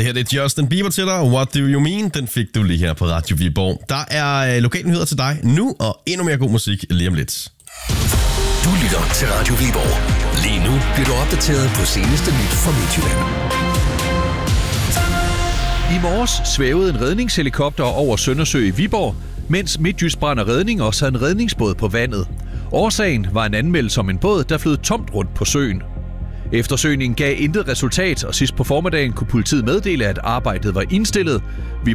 her det er Justin Bieber til dig. What do you mean? Den fik du lige her på Radio Viborg. Der er lokalnyheder til dig nu, og endnu mere god musik lige om lidt. Du lytter til Radio Viborg. Lige nu bliver du opdateret på seneste nyt fra Midtjylland. I morges svævede en redningshelikopter over Søndersø i Viborg, mens Midtjysk Brand og Redning også havde en redningsbåd på vandet. Årsagen var en anmeldelse om en båd, der flød tomt rundt på søen. Eftersøgningen gav intet resultat, og sidst på formiddagen kunne politiet meddele, at arbejdet var indstillet.